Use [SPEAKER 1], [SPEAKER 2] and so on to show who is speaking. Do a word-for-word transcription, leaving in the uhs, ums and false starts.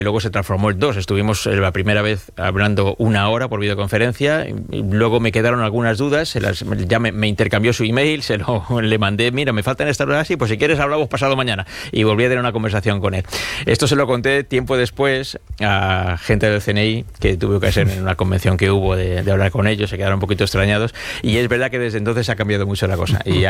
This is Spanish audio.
[SPEAKER 1] Luego se transformó en dos. Estuvimos la primera vez hablando una hora por videoconferencia. Y luego me quedaron algunas dudas. Se las, ya me, me intercambió su email, se lo le mandé. Mira, me faltan estas horas y pues si quieres hablamos pasado mañana. Y volví a tener una conversación con él. Esto se lo conté tiempo después a gente del C N I que tuve que hacer en una convención que hubo de, de hablar con ellos. Se quedaron un poquito extrañados. Y es verdad que desde entonces ha cambiado mucho la cosa. Y